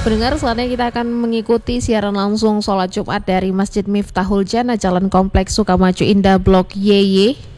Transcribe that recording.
Pendengar, selanjutnya kita akan mengikuti siaran langsung sholat Jumat dari Masjid Miftahul Jannah, Jalan Kompleks Sukamaju Indah, Blok YY.